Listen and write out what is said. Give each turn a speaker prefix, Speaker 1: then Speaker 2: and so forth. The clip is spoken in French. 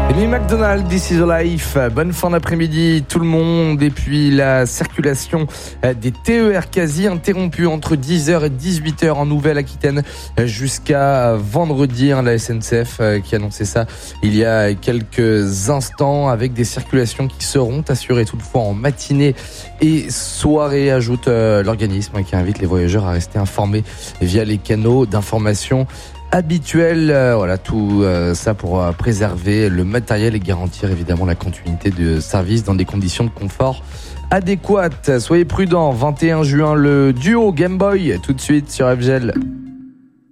Speaker 1: Amy McDonald, This is Life. Bonne fin d'après-midi tout le monde. Et puis la circulation des TER quasi interrompue entre 10h et 18h en Nouvelle-Aquitaine jusqu'à vendredi. La SNCF qui annonçait ça il y a quelques instants, avec des circulations qui seront assurées toutefois en matinée et soirée, ajoute l'organisme qui invite les voyageurs à rester informés via les canaux d'information habituel. Voilà, tout ça pour préserver le matériel et garantir évidemment la continuité de service dans des conditions de confort adéquates. Soyez prudents. 21 juin, le duo Game Boy, tout de suite sur FGL.